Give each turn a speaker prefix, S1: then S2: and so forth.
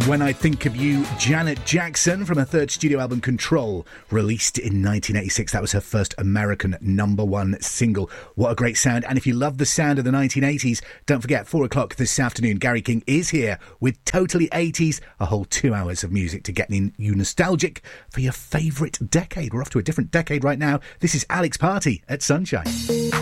S1: When I Think of You, Janet Jackson, from her third studio album Control, released in 1986. That was her first American #1 single. What a great sound. And if you love the sound of the 1980s, don't forget, 4 o'clock this afternoon, Gary King is here with Totally 80s, a whole 2 hours of music to get you nostalgic for your favourite decade. We're off to a different decade right now. This is Alex Party at Sunshine.